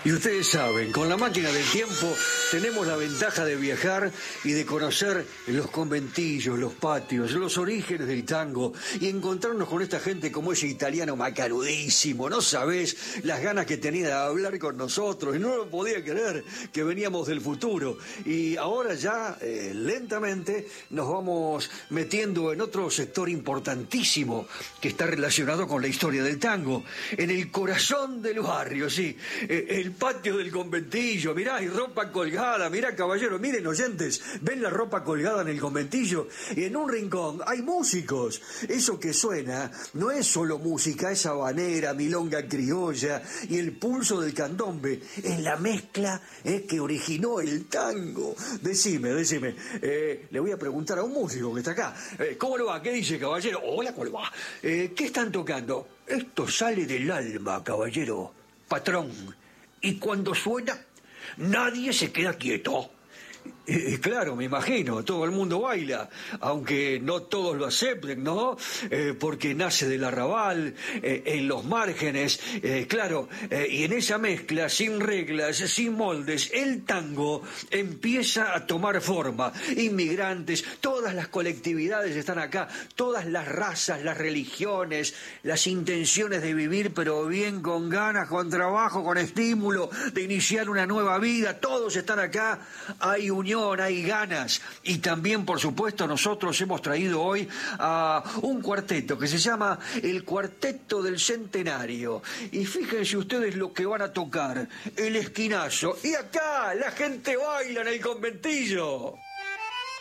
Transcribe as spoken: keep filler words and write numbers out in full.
Y ustedes saben, con la máquina del tiempo tenemos la ventaja de viajar y de conocer los conventillos, los patios, los orígenes del tango y encontrarnos con esta gente como ese italiano macarudísimo. No sabés las ganas que tenía de hablar con nosotros y no lo podía creer que veníamos del futuro. Y ahora ya eh, lentamente nos vamos metiendo en otro sector importantísimo que está relacionado con la historia del tango, en el corazón del barrio, sí, eh, el patio del conventillo. Mirá, hay ropa colgada, mirá, caballero, miren, oyentes, ven la ropa colgada en el conventillo y en un rincón hay músicos. Eso que suena no es solo música, es habanera, milonga criolla y el pulso del candombe, es la mezcla eh, que originó el tango. Decime, decime, eh, le voy a preguntar a un músico que está acá, eh, ¿cómo le va? ¿Qué dice, caballero? Hola, ¿cómo le va? Eh, ¿qué están tocando? Esto sale del alma, caballero, patrón. Y cuando suena, nadie se queda quieto. Eh, claro, me imagino, todo el mundo baila, aunque no todos lo acepten, ¿no? Eh, porque nace del arrabal, eh, en los márgenes, eh, claro, eh, y en esa mezcla, sin reglas, sin moldes, el tango empieza a tomar forma. Inmigrantes, todas las colectividades están acá, todas las razas, las religiones, las intenciones de vivir, pero bien, con ganas, con trabajo, con estímulo, de iniciar una nueva vida, todos están acá, hay unión, hay ganas. Y también, por supuesto, nosotros hemos traído hoy a un cuarteto que se llama el Cuarteto del Centenario. Y fíjense ustedes lo que van a tocar, el esquinazo. Y acá la gente baila en el conventillo.